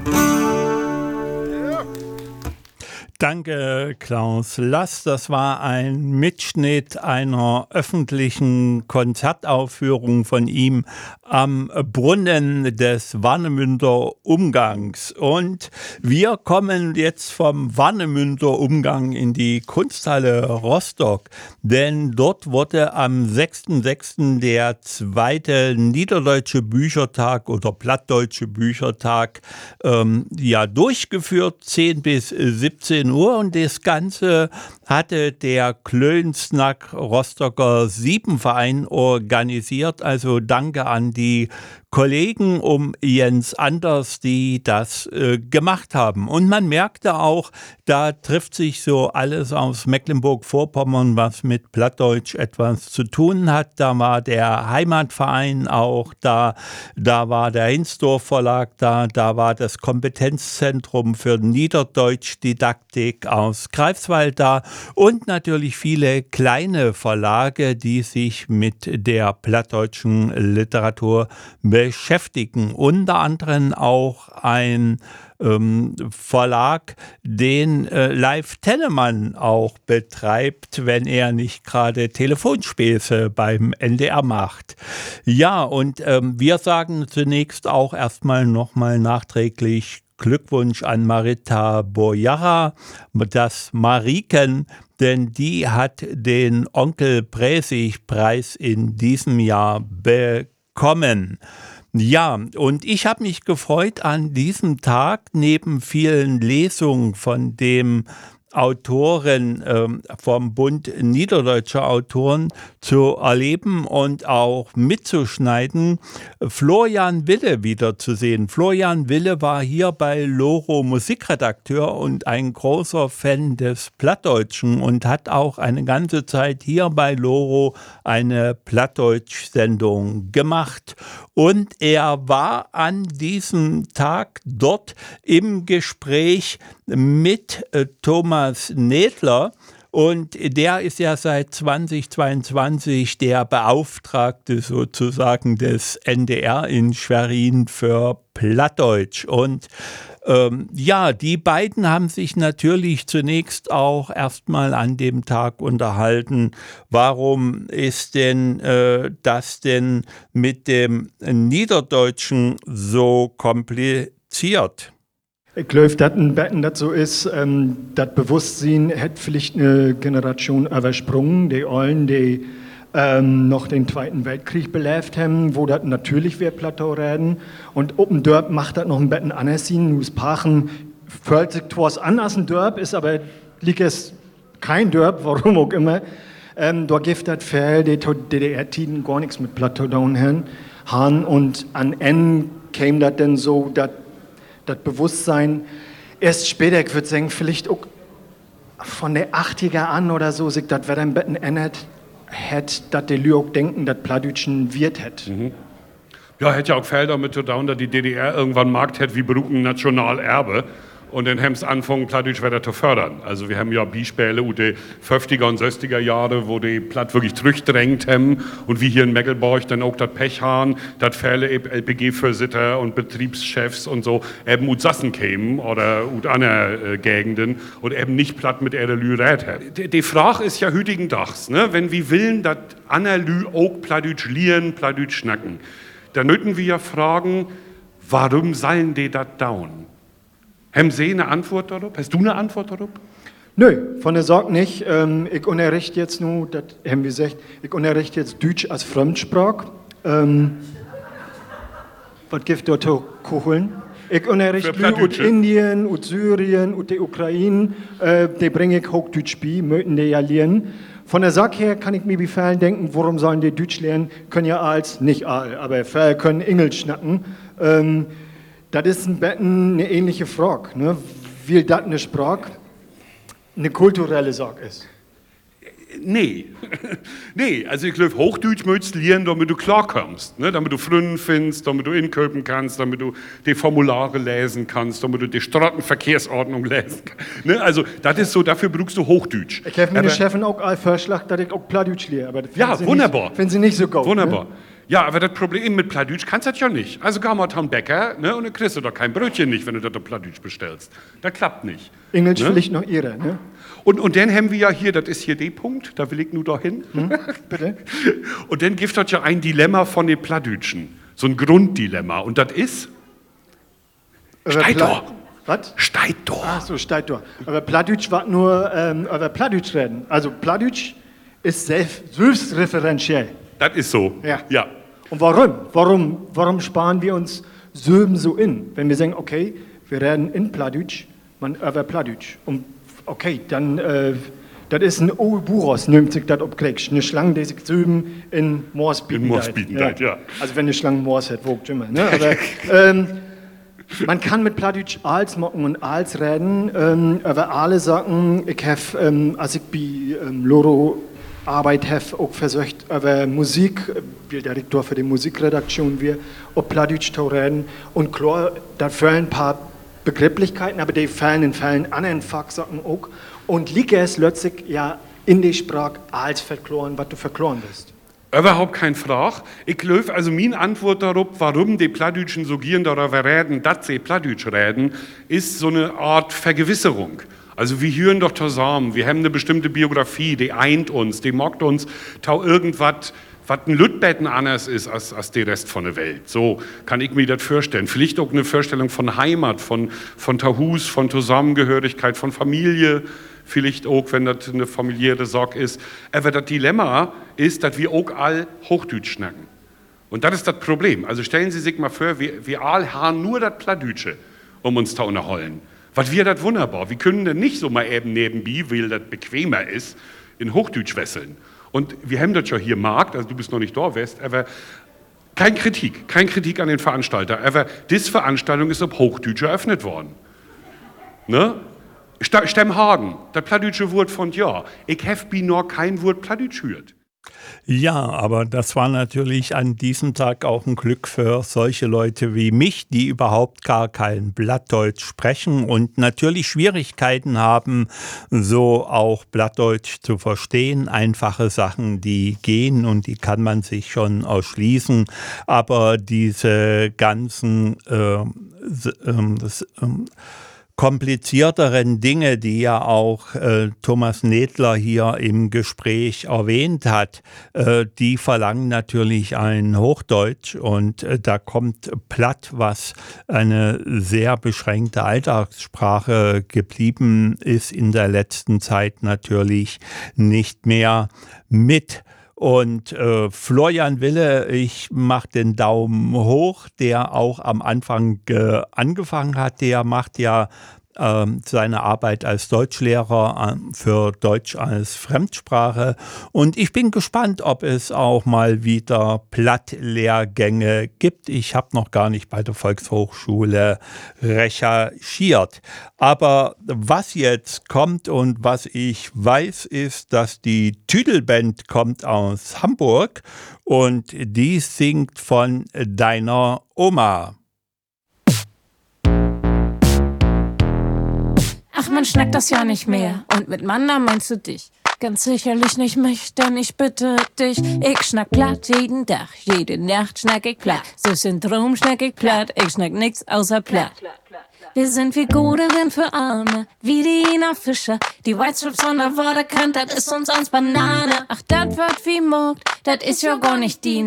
Danke, Klaus Lass. Das war ein Mitschnitt einer öffentlichen Konzertaufführung von ihm am Brunnen des Warnemünder Umgangs. Und wir kommen jetzt vom Warnemünder Umgang in die Kunsthalle Rostock, denn dort wurde am 6.6. der zweite Niederdeutsche Büchertag oder Plattdeutsche Büchertag durchgeführt, 10 bis 17 Uhr, und das Ganze hatte der Klönsnack Rostocker Siebenverein organisiert. Also danke an die Kollegen um Jens Anders, die das gemacht haben. Und man merkte auch, da trifft sich so alles aus Mecklenburg-Vorpommern, was mit Plattdeutsch etwas zu tun hat. Da war der Heimatverein auch da, da war der Hinsdorf Verlag da war das Kompetenzzentrum für Niederdeutschdidaktik aus Greifswald da und natürlich viele kleine Verlage, die sich mit der plattdeutschen Literatur beschäftigen. Unter anderem auch ein Verlag, den Leif Tennemann auch betreibt, wenn er nicht gerade Telefonspäße beim NDR macht. Ja, und wir sagen zunächst auch erstmal nochmal nachträglich Glückwunsch an Marita Bojara, das Mariken, denn die hat den Onkel Bräsig-Preis in diesem Jahr bekommen. Ja, und ich habe mich gefreut, an diesem Tag neben vielen Lesungen von dem Autoren vom Bund Niederdeutscher Autoren zu erleben und auch mitzuschneiden, Florian Wille wiederzusehen. Florian Wille war hier bei Loro Musikredakteur und ein großer Fan des Plattdeutschen und hat auch eine ganze Zeit hier bei Loro eine Plattdeutsch-Sendung gemacht. Und er war an diesem Tag dort im Gespräch mit Thomas Nedler, und der ist ja seit 2022 der Beauftragte sozusagen des NDR in Schwerin für Plattdeutsch. Und die beiden haben sich natürlich zunächst auch erstmal an dem Tag unterhalten. Warum ist denn das denn mit dem Niederdeutschen so kompliziert? Ich glaube, dass ein Betten das so ist, das Bewusstsein hat vielleicht eine Generation übersprungen, die Eulen, die noch den Zweiten Weltkrieg belebt haben, wo das natürlich wir Plattau reden. Und oben Dörp macht das noch ein Betten anders hin. Nus Pachen fühlt sich etwas anders ein Dörp, ist aber liegt es kein Dörp, warum auch immer. Da gibt das Fell, die DDR-Tiden gar nichts mit Plattau down haben. Und an Ende käme das dann so, dass das Bewusstsein erst später, ich würde sagen, vielleicht auch von der 80er an oder so, sich das wieder ein bisschen ändert, hätte, dass die Leute auch denken, dass Plattdeutschen Wirt hätte. Mhm. Ja, hätte ja auch Felder mit down, dass die DDR irgendwann Markt hätte wie Brücken Nationalerbe. Und dann haben sie angefangen, Plattdeutsch weiter zu fördern. Also wir haben ja Beispiele aus den 50er und 60er Jahre, wo die Platt wirklich zurückdrängt haben und wie hier in Meckelborg dann auch das Pech haben, dass viele LPG-Versitter und Betriebschefs und so eben aus Sassen kämen oder aus anderen Gegenden und eben nicht Platt mit RLÜ rät haben. Die Frage ist ja hütigen Dachs, ne? Wenn wir wollen, dass Anerlü auch Plattdeutsch lieren, Plattdeutsch schnacken, dann müssen wir ja fragen, warum sollen die das down? Haben Sie eine Antwort darauf? Hast du eine Antwort darauf? Nö, von der Sorge nicht. Ich unterrichte jetzt nur, das haben wir gesagt, ich unterrichte jetzt Deutsch als Fremdsprache. Was gibt dort zu holen? Ich unterrichte aus Indien, aus Syrien, aus der Ukraine. Die bringe ich Hochdeutsch bei, möchten die ja lernen. Von der Sache her kann ich mir bei Fällen denken, warum sollen die Deutsch lernen? Können ja als, nicht all, aber Fälle können Englisch schnacken. Das ist ein bisschen eine ähnliche Frage, ne? Weil das eine Sprache eine kulturelle Sache ist. Nee. Nee, also ich glaube, Hochdeutsch möchtest du lernen, damit du klarkommst, ne? Damit du Freunde findest, damit du inköpen kannst, damit du die Formulare lesen kannst, damit du die Straßenverkehrsordnung lesen kannst. Ne? Also das ist so, dafür brauchst du Hochdeutsch. Ich habe mir Chefin auch einen Vorschlag, dass ich auch Plattdeutsch lerne. Aber ja, wunderbar. Finden Sie nicht so gut. Wunderbar. Ne? Ja, aber das Problem mit Plattdeutsch kannst du das ja nicht. Also geh mal zum Bäcker, ne, und dann kriegst du doch kein Brötchen nicht, wenn du das auf Plattdeutsch bestellst. Das klappt nicht. Englisch Ne? vielleicht noch ihre, ne? Und dann haben wir ja hier, das ist hier der Punkt, da will ich nur dahin. Bitte? Und dann gibt es ja ein Dilemma von den Plattdeutschen. So ein Grunddilemma. Und das ist... Steigt doch. Was? Steigt doch. Ach so, steigt doch. Aber Plattdeutsch war nur über Plattdeutsch reden. Also Plattdeutsch ist selbstreferenziell. Das ist so. Ja. Und warum sparen wir uns Silben so in? Wenn wir sagen, okay, wir reden in Plattdeutsch, man über Plattdeutsch. Und okay, dann, das ist ein Buros, nimmt sich das abkriegst. Eine Schlange, die sich Silben in Moors bieten. Ja. Also wenn eine Schlange Moors hat, wogt immer. Ne? Aber man kann mit Plattdeutsch alles machen und alles reden, aber alle sagen, ich habe, als ich bei Loro Arbeit habe, auch versucht, über Musik, wie der Direktor für die Musikredaktion, wir auf Plattdeutsch zu reden. Und klar, da fehlen ein paar Begrifflichkeiten, aber die fehlen in vielen anderen Fachsachen auch. Und liegt es letztlich ja in die Sprache als verkloren, was du verkloren bist. Überhaupt kein Frage. Ich glaube, also meine Antwort darauf, warum die Plattdeutschen so gern darüber reden, dass sie Plattdeutsch reden, ist so eine Art Vergewisserung. Also wir hören doch zusammen, wir haben eine bestimmte Biografie, die eint uns, die mag uns tau irgendwas, was ein Lütbetten anders ist als der Rest von der Welt. So kann ich mir das vorstellen. Vielleicht auch eine Vorstellung von Heimat, von Tahus, von Zusammengehörigkeit, von Familie, vielleicht auch, wenn das eine familiäre Sorge ist. Aber das Dilemma ist, dass wir auch all Hochdeutsch schnacken. Und das ist das Problem. Also stellen Sie sich mal vor, wir all haben nur das Plattdeutsche, um uns zu unterhalten. Was wir das wunderbar. Wir können dann nicht so mal eben nebenbei, weil das bequemer ist, in Hochdeutsch wesseln. Und wir haben das ja hier Markt, also du bist noch nicht da, West, aber kein Kritik an den Veranstalter. Aber diese Veranstaltung ist auf Hochdeutsch eröffnet worden. Ne? Stemmhagen, das plattdeutsche Wort von ja. Ich habe noch kein Wort Plattdeutsch gehört. Ja, aber das war natürlich an diesem Tag auch ein Glück für solche Leute wie mich, die überhaupt gar kein Plattdeutsch sprechen und natürlich Schwierigkeiten haben, so auch Plattdeutsch zu verstehen. Einfache Sachen, die gehen und die kann man sich schon erschließen, aber diese ganzen komplizierteren Dinge, die ja auch Thomas Nedler hier im Gespräch erwähnt hat, die verlangen natürlich ein Hochdeutsch und da kommt Platt, was eine sehr beschränkte Alltagssprache geblieben ist in der letzten Zeit natürlich nicht mehr mit. Und Florian Wille, ich mache den Daumen hoch, der auch am Anfang angefangen hat, der macht ja seine Arbeit als Deutschlehrer für Deutsch als Fremdsprache. Und ich bin gespannt, ob es auch mal wieder Plattlehrgänge gibt. Ich habe noch gar nicht bei der Volkshochschule recherchiert. Aber was jetzt kommt und was ich weiß, ist, dass die Tüdelband kommt aus Hamburg und die singt von Deiner Oma. Ach, man schnackt das ja nicht mehr. Und mit Mann, da meinst du dich. Ganz sicherlich nicht mich, denn ich bitte dich. Ich schnack platt jeden Tag, jede Nacht schnack ich platt. So Syndrom schnack ich platt, ich schnack nix außer platt. Wir sind wie Goderin für Arme, wie die Ina Fischer. Die White Strips von der Waterkant, das ist uns Banane. Ach, dat wird wie Mord, dat ist ja gar nicht dien.